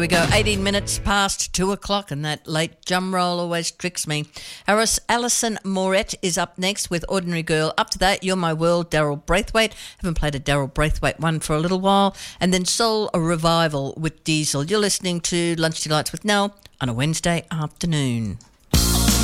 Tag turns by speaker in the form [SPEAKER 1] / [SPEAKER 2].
[SPEAKER 1] We go 18 minutes past 2 o'clock, and that late drum roll always tricks me. Alison Moret is up next with Ordinary Girl. Up to that, You're My World, Daryl Braithwaite. Haven't played a Daryl Braithwaite one for a little while. And then Soul Revival with Diesel. You're listening to Lunch Delights with Nell on a Wednesday afternoon.